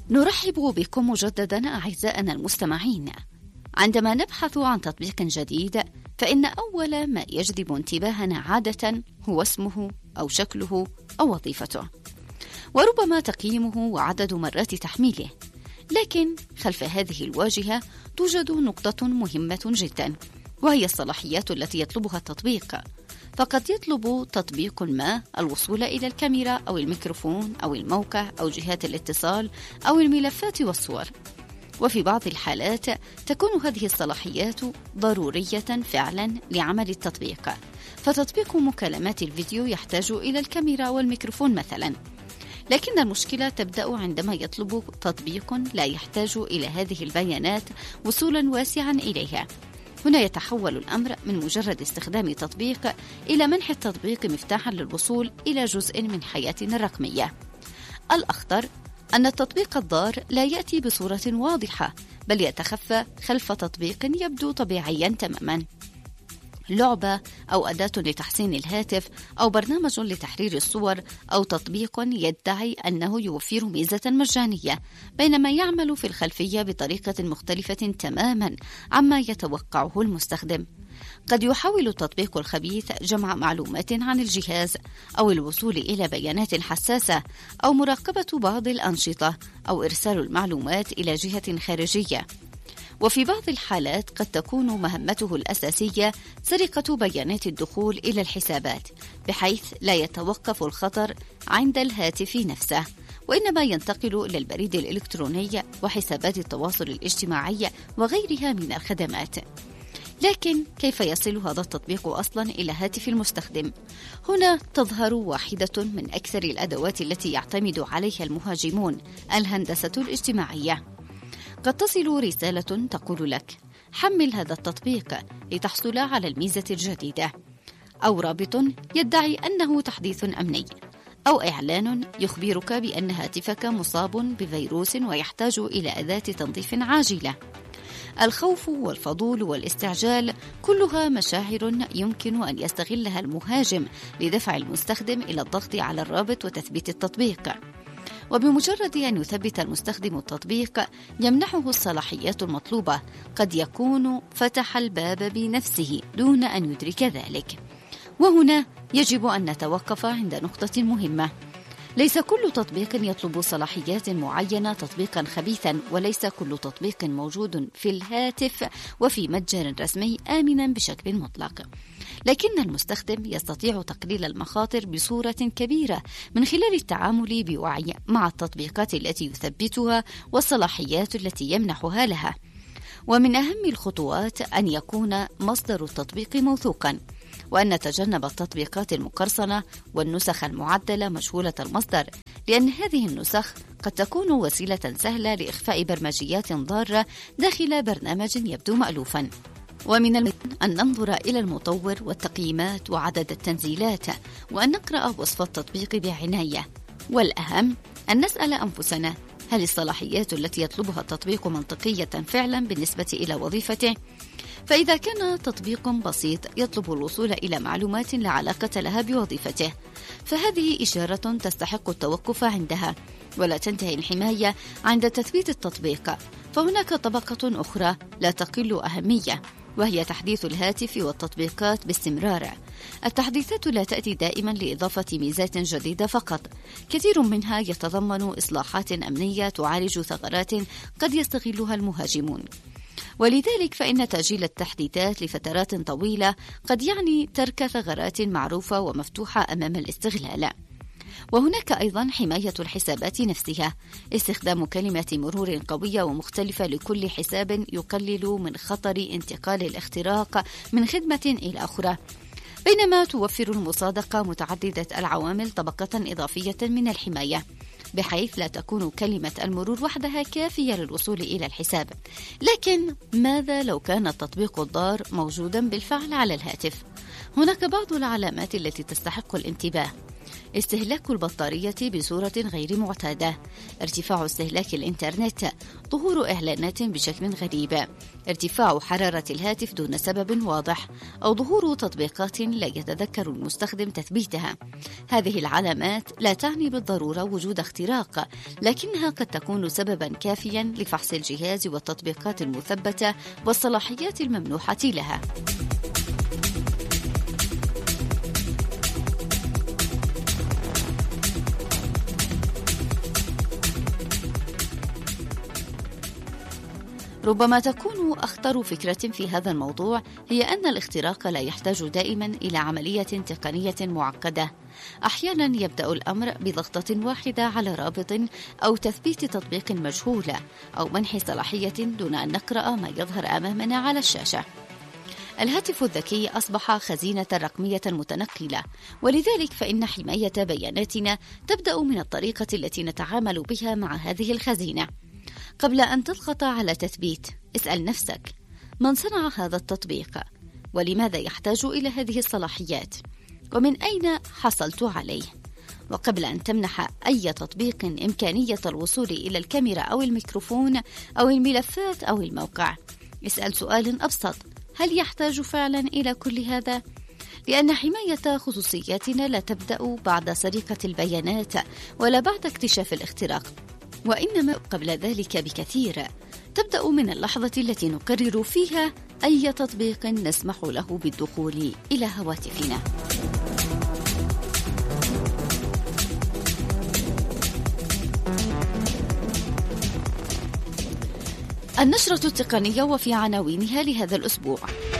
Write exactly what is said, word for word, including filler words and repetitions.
نرحب بكم مجددا أعزائنا المستمعين. عندما نبحث عن تطبيق جديد فإن أول ما يجذب انتباهنا عادة هو اسمه أو شكله أو وظيفته، وربما تقييمه وعدد مرات تحميله. لكن خلف هذه الواجهة توجد نقطة مهمة جدا، وهي الصلاحيات التي يطلبها التطبيق. فقد يطلب تطبيق ما الوصول إلى الكاميرا أو الميكروفون أو الموقع أو جهات الاتصال أو الملفات والصور، وفي بعض الحالات تكون هذه الصلاحيات ضرورية فعلا لعمل التطبيق. فتطبيق مكالمات الفيديو يحتاج إلى الكاميرا والميكروفون مثلا، لكن المشكلة تبدأ عندما يطلب تطبيق لا يحتاج إلى هذه البيانات وصولا واسعا إليها. هنا يتحول الأمر من مجرد استخدام تطبيق إلى منح التطبيق مفتاحا للوصول إلى جزء من حياتنا الرقمية. الأخطر أن التطبيق الضار لا يأتي بصورة واضحة، بل يتخفى خلف تطبيق يبدو طبيعيا تماما، لعبة أو أداة لتحسين الهاتف أو برنامج لتحرير الصور أو تطبيق يدعي أنه يوفر ميزة مجانية، بينما يعمل في الخلفية بطريقة مختلفة تماما عما يتوقعه المستخدم. قد يحاول التطبيق الخبيث جمع معلومات عن الجهاز أو الوصول إلى بيانات حساسة أو مراقبة بعض الأنشطة أو إرسال المعلومات إلى جهة خارجية. وفي بعض الحالات قد تكون مهمته الأساسية سرقة بيانات الدخول إلى الحسابات، بحيث لا يتوقف الخطر عند الهاتف نفسه، وإنما ينتقل إلى البريد الإلكتروني وحسابات التواصل الاجتماعي وغيرها من الخدمات. لكن كيف يصل هذا التطبيق أصلا إلى هاتف المستخدم؟ هنا تظهر واحدة من أكثر الأدوات التي يعتمد عليها المهاجمون، الهندسة الاجتماعية. قد تصل رسالة تقول لك: حمل هذا التطبيق لتحصل على الميزة الجديدة، أو رابط يدعي أنه تحديث أمني، أو إعلان يخبرك بأن هاتفك مصاب بفيروس ويحتاج إلى أداة تنظيف عاجلة. الخوف والفضول والاستعجال كلها مشاعر يمكن أن يستغلها المهاجم لدفع المستخدم إلى الضغط على الرابط وتثبيت التطبيق. وبمجرد أن يثبت المستخدم التطبيق يمنحه الصلاحيات المطلوبة، قد يكون فتح الباب بنفسه دون أن يدرك ذلك. وهنا يجب أن نتوقف عند نقطة مهمة: ليس كل تطبيق يطلب صلاحيات معينة تطبيقا خبيثا، وليس كل تطبيق موجود في الهاتف وفي متجر رسمي آمنا بشكل مطلق. لكن المستخدم يستطيع تقليل المخاطر بصورة كبيرة من خلال التعامل بوعي مع التطبيقات التي يثبتها والصلاحيات التي يمنحها لها. ومن أهم الخطوات أن يكون مصدر التطبيق موثوقا، وأن نتجنب التطبيقات المقرصنة والنسخ المعدلة مجهولة المصدر، لأن هذه النسخ قد تكون وسيلة سهلة لإخفاء برمجيات ضارة داخل برنامج يبدو مألوفا. ومن المهم أن ننظر إلى المطور والتقييمات وعدد التنزيلات، وأن نقرأ وصف التطبيق بعناية. والأهم أن نسأل أنفسنا: هل الصلاحيات التي يطلبها التطبيق منطقية فعلا بالنسبة إلى وظيفته؟ فإذا كان تطبيق بسيط يطلب الوصول إلى معلومات لا علاقة لها بوظيفته، فهذه إشارة تستحق التوقف عندها، ولا تنتهي الحماية عند تثبيت التطبيق. فهناك طبقة أخرى لا تقل أهمية، وهي تحديث الهاتف والتطبيقات باستمرار. التحديثات لا تأتي دائما لإضافة ميزات جديدة فقط، كثير منها يتضمن إصلاحات أمنية تعالج ثغرات قد يستغلها المهاجمون. ولذلك فإن تأجيل التحديثات لفترات طويلة قد يعني ترك ثغرات معروفة ومفتوحة أمام الاستغلال. وهناك أيضا حماية الحسابات نفسها، استخدام كلمة مرور قوية ومختلفة لكل حساب يقلل من خطر انتقال الاختراق من خدمة إلى أخرى، بينما توفر المصادقة متعددة العوامل طبقة إضافية من الحماية، بحيث لا تكون كلمة المرور وحدها كافية للوصول إلى الحساب. لكن ماذا لو كان التطبيق الضار موجودا بالفعل على الهاتف؟ هناك بعض العلامات التي تستحق الانتباه. استهلاك البطارية بصورة غير معتادة، ارتفاع استهلاك الإنترنت، ظهور إعلانات بشكل غريب، ارتفاع حرارة الهاتف دون سبب واضح، أو ظهور تطبيقات لا يتذكر المستخدم تثبيتها. هذه العلامات لا تعني بالضرورة وجود اختراق، لكنها قد تكون سببا كافيا لفحص الجهاز والتطبيقات المثبتة والصلاحيات الممنوحة لها. ربما تكون أخطر فكرة في هذا الموضوع هي أن الاختراق لا يحتاج دائما إلى عملية تقنية معقدة. أحيانا يبدأ الأمر بضغطة واحدة على رابط أو تثبيت تطبيق مجهول أو منح صلاحية دون أن نقرأ ما يظهر أمامنا على الشاشة. الهاتف الذكي أصبح خزينة رقمية متنقلة، ولذلك فإن حماية بياناتنا تبدأ من الطريقة التي نتعامل بها مع هذه الخزينة. قبل أن تضغط على تثبيت، اسأل نفسك: من صنع هذا التطبيق؟ ولماذا يحتاج إلى هذه الصلاحيات؟ ومن أين حصلت عليه؟ وقبل أن تمنح أي تطبيق إمكانية الوصول إلى الكاميرا أو الميكروفون أو الملفات أو الموقع، اسأل سؤال أبسط: هل يحتاج فعلا إلى كل هذا؟ لأن حماية خصوصياتنا لا تبدأ بعد سرقة البيانات ولا بعد اكتشاف الاختراق، وإنما قبل ذلك بكثير. تبدأ من اللحظة التي نقرر فيها أي تطبيق نسمح له بالدخول إلى هواتفنا. النشرة التقنية وفي عناوينها لهذا الأسبوع: